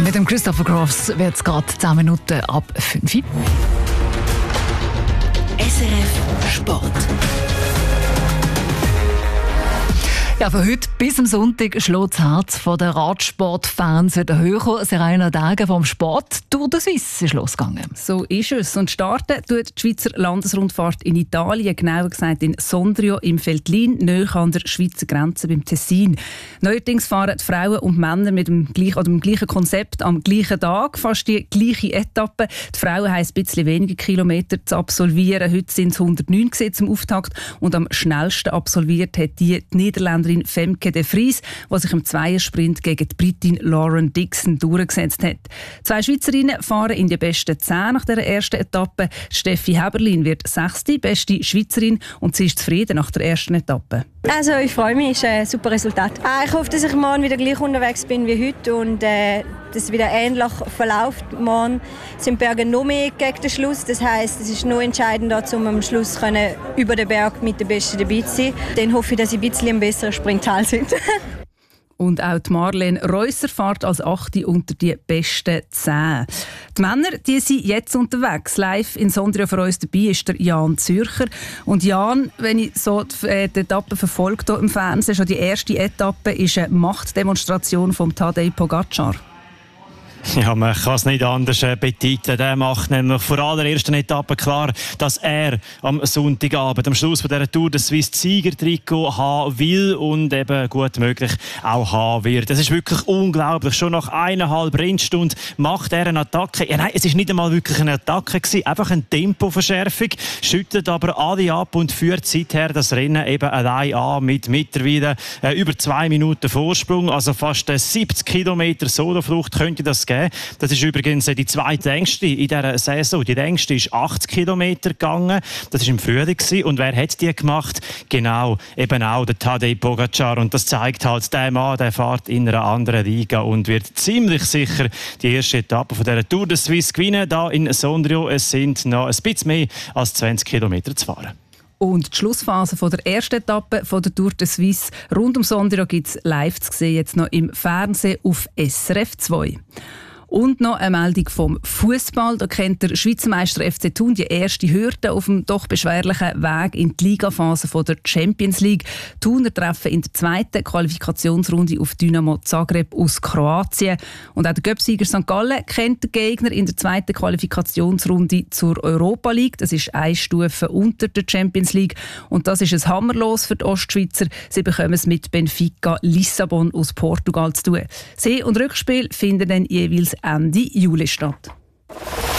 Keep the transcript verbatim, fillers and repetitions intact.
Mit dem Christopher Cross wird es gerade zehn Minuten ab fünf. S R F Sport. Ja, von heute bis am Sonntag schlägt das Herz der Radsportfans wieder höher. Serena Degen vom Sport Tour de Suisse ist losgegangen. So ist es. Und starten tut die Schweizer Landesrundfahrt in Italien, genauer gesagt in Sondrio im Veltlin, nahe an der Schweizer Grenze beim Tessin. Neuerdings fahren die Frauen und Männer mit dem gleichen, oder dem gleichen Konzept am gleichen Tag, fast die gleiche Etappe. Die Frauen haben ein bisschen weniger Kilometer zu absolvieren. Heute sind es hundertneun zum Auftakt und am schnellsten absolviert hat die, die Niederländerin Femke de Vries, die sich im Zweiersprint gegen die Britin Lauren Dixon durchgesetzt hat. Zwei Schweizerinnen fahren in die besten zehn nach der ersten Etappe. Steffi Heberlin wird sechste, beste Schweizerin, und sie ist zufrieden nach der ersten Etappe. Also ich freue mich, es ist ein super Resultat. Ich hoffe, dass ich morgen wieder gleich unterwegs bin wie heute und äh, dass es wieder ähnlich verläuft. Morgen sind die Berge noch mehr gegen den Schluss. Das heisst, es ist noch entscheidender, um am Schluss können, über den Berg mit den Besten dabei zu sein. Dann hoffe ich, dass ich ein bisschen ein besserer Sprinthal sind. Und auch die Marlene Reusser fährt als Achte unter die besten zehn. Die Männer, die sind jetzt unterwegs. Live in Sondrio für uns dabei ist der Jan Zürcher. Und Jan, wenn ich so die, äh, die Etappe verfolgt hier im Fernsehen, schon die erste Etappe ist eine Machtdemonstration von Tadej Pogacar. Ja, man kann es nicht anders betiteln. Der macht nämlich vor aller ersten Etappe klar, dass er am Sonntagabend, am Schluss dieser Tour, das Swiss Siegertrikot haben will und eben gut möglich auch haben wird. Das ist wirklich unglaublich. Schon nach eineinhalb Rennstunden macht er eine Attacke. Ja, nein, es ist nicht einmal wirklich eine Attacke gewesen, einfach eine Tempoverschärfung, schüttet aber alle ab und führt seither das Rennen eben allein an mit mittlerweile äh, über zwei Minuten Vorsprung, also fast äh, siebzig Kilometer Soloflucht könnte das geben. Das ist übrigens die zweitlängste in dieser Saison. Die längste ist achtzig Kilometer gegangen. Das war im Frühling. Und wer hat die gemacht? Genau, eben auch der Tadej Pogacar. Und das zeigt halt, der Mann, der fährt in einer anderen Liga und wird ziemlich sicher die erste Etappe von dieser Tour de Suisse gewinnen. Da in Sondrio. Es sind noch ein bisschen mehr als zwanzig Kilometer zu fahren. Und die Schlussphase von der ersten Etappe von der Tour de Suisse rund um Sondrio gibt es live zu sehen, jetzt noch im Fernsehen auf S R F zwei. Und noch eine Meldung vom Fußball. Da kennt der Schweizer Meister F C Thun die erste Hürde auf dem doch beschwerlichen Weg in die Ligaphase der Champions League. Thuner treffen in der zweiten Qualifikationsrunde auf Dynamo Zagreb aus Kroatien. Und auch der Göpsieger Sankt Gallen kennt den Gegner in der zweiten Qualifikationsrunde zur Europa League. Das ist eine Stufe unter der Champions League. Und das ist ein Hammerlos für die Ostschweizer. Sie bekommen es mit Benfica Lissabon aus Portugal zu tun. See- und Rückspiel finden dann jeweils Ende Juli statt.